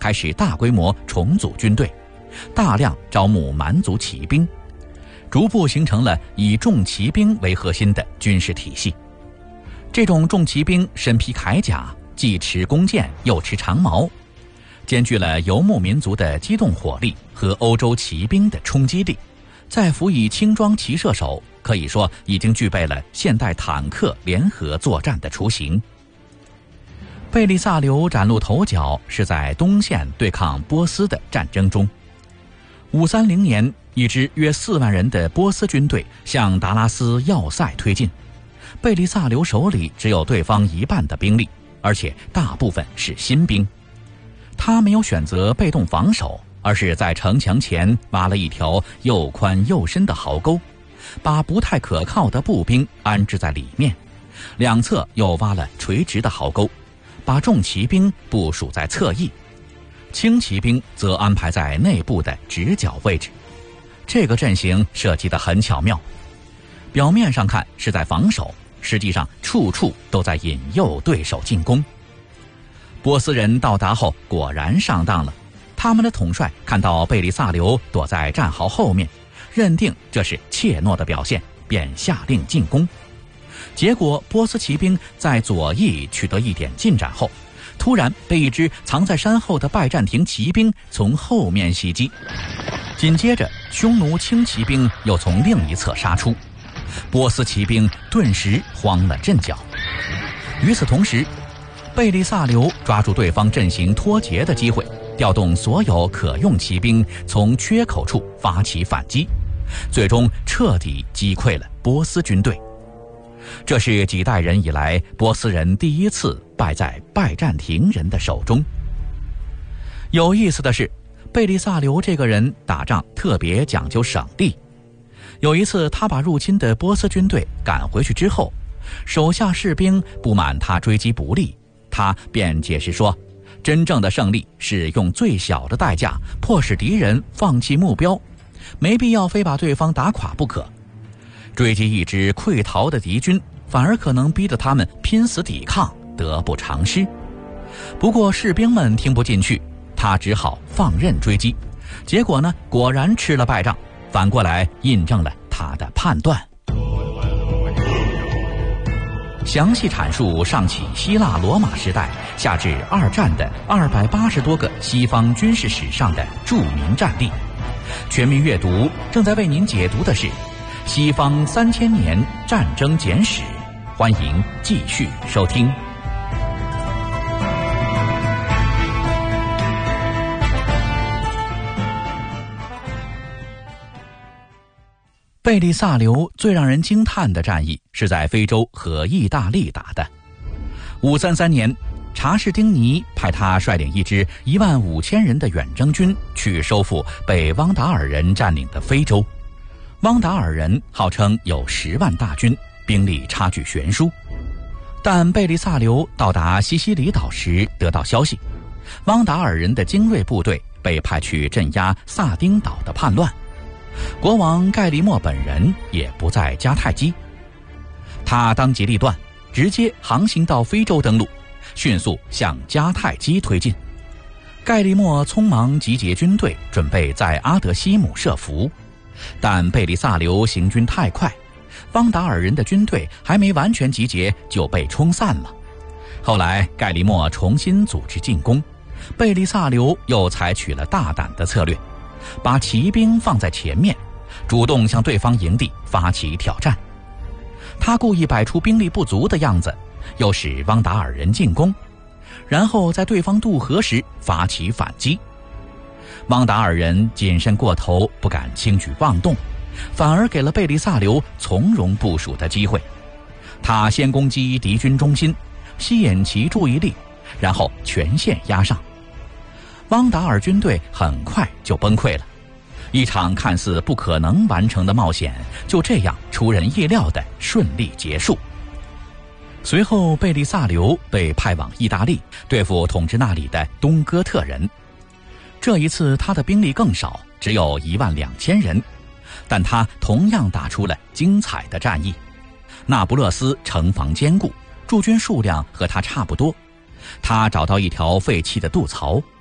开始大规模重组军队，大量招募蛮族骑兵，逐步形成了以重骑兵为核心的军事体系。这种重骑兵身披铠甲，既持弓箭又持长矛，兼具了游牧民族的机动火力和欧洲骑兵的冲击力，再辅以轻装骑射手，可以说已经具备了现代坦克联合作战的雏形。贝利萨留崭露头角是在东线对抗波斯的战争中。530年，一支约4万人的波斯军队向达拉斯要塞推进，贝利萨留手里只有对方一半的兵力，而且大部分是新兵。他没有选择被动防守，而是在城墙前挖了一条又宽又深的壕沟，把不太可靠的步兵安置在里面，两侧又挖了垂直的壕沟，把重骑兵部署在侧翼，轻骑兵则安排在内部的直角位置。这个阵型设计得很巧妙，表面上看是在防守，实际上处处都在引诱对手进攻。波斯人到达后果然上当了，他们的统帅看到贝利萨留躲在战壕后面，认定这是怯懦的表现，便下令进攻。结果波斯骑兵在左翼取得一点进展后，突然被一支藏在山后的拜占庭骑兵从后面袭击，紧接着匈奴轻骑兵又从另一侧杀出，波斯骑兵顿时慌了阵脚。与此同时，贝利萨留抓住对方阵型脱节的机会，调动所有可用骑兵从缺口处发起反击，最终彻底击溃了波斯军队。这是几代人以来波斯人第一次败在拜占庭人的手中。有意思的是，贝利萨留这个人打仗特别讲究省力。有一次他把入侵的波斯军队赶回去之后，手下士兵不满他追击不利，他便解释说，真正的胜利是用最小的代价迫使敌人放弃目标，没必要非把对方打垮不可。追击一支溃逃的敌军，反而可能逼得他们拼死抵抗，得不偿失。不过士兵们听不进去，他只好放任追击，结果呢，果然吃了败仗，反过来印证了他的判断。详细阐述上起希腊罗马时代，下至二战的280多个西方军事史上的著名战例。全民阅读正在为您解读的是西方3000年战争简史，欢迎继续收听。贝利萨留最让人惊叹的战役是在非洲和意大利打的。533年，查士丁尼派他率领一支15000人的远征军去收复被汪达尔人占领的非洲。汪达尔人号称有10万大军，兵力差距悬殊。但贝利萨留到达西西里岛时得到消息，汪达尔人的精锐部队被派去镇压萨丁岛的叛乱。国王盖利莫本人也不在迦太基，他当机立断，直接航行到非洲登陆，迅速向迦太基推进。盖利莫匆忙集结军队，准备在阿德西姆设伏，但贝利萨留行军太快，汪达尔人的军队还没完全集结就被冲散了。后来盖利莫重新组织进攻，贝利萨留又采取了大胆的策略，把骑兵放在前面，主动向对方营地发起挑战。他故意摆出兵力不足的样子，诱使汪达尔人进攻，然后在对方渡河时发起反击。汪达尔人谨慎过头，不敢轻举妄动，反而给了贝利萨留从容部署的机会。他先攻击敌军中心，吸引其注意力，然后全线压上。汪达尔军队很快就崩溃了，一场看似不可能完成的冒险就这样出人意料地顺利结束。随后贝利萨留被派往意大利对付统治那里的东哥特人。这一次他的兵力更少，只有12000人，但他同样打出了精彩的战役。那不勒斯城防坚固，驻军数量和他差不多。他找到一条废弃的渡槽，